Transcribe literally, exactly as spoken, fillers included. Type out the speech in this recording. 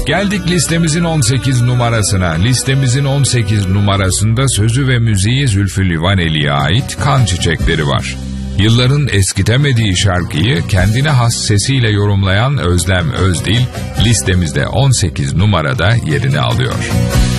Geldik listemizin on sekiz numarasına. Listemizin on sekiz numarasında sözü ve müziği Zülfü Livaneli'ye ait Kan Çiçekleri var. Yılların eskitemediği şarkıyı kendine has sesiyle yorumlayan Özlem Özdil listemizde on sekiz numarada yerini alıyor.